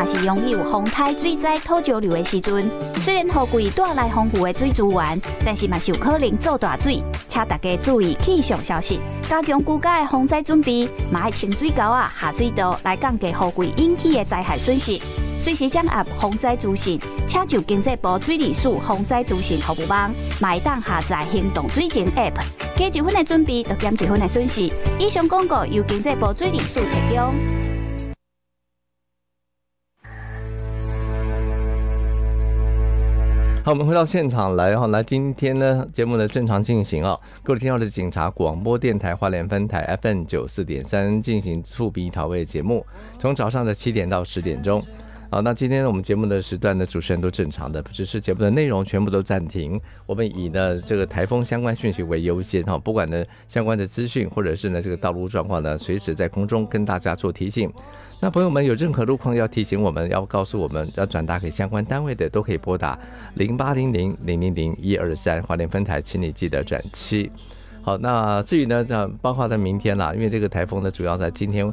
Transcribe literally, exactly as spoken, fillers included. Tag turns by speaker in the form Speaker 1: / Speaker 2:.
Speaker 1: 是拥有风台水灾土石流的时阵。虽然雨季带来丰富的水资源，但是嘛是有可能造大水，请大家注意气象消息，加强居家的防灾准备，嘛要清水沟啊、下水道来降低雨季引起的灾害损失。随时掌握防灾资讯，请上经济部水利署防灾资讯服务网，嘛会当下载行动水情 App， 加一分的准备，就减一分的损失。以上广告由经济部水利署提供。
Speaker 2: 好，我们回到现场来哈，来今天呢节目的正常进行啊，各位听到的警察广播电台花莲分台 F M 九四点三进行触鼻讨味节目，从早上的七点到十点钟。好，那今天我们节目的时段的主持人都正常的，只是节目的内容全部都暂停。我们以呢这个台风相关讯息为优先哈，不管呢相关的资讯或者是呢这个道路状况呢，随时在空中跟大家做提醒。那朋友们有任何路况要提醒我们，要告诉我们，要转达给相关单位的，都可以拨打零八零零零零零一二三花莲分台，请你记得转七。好，那至于呢，这样包括在明天啦，因为这个台风呢，主要在今天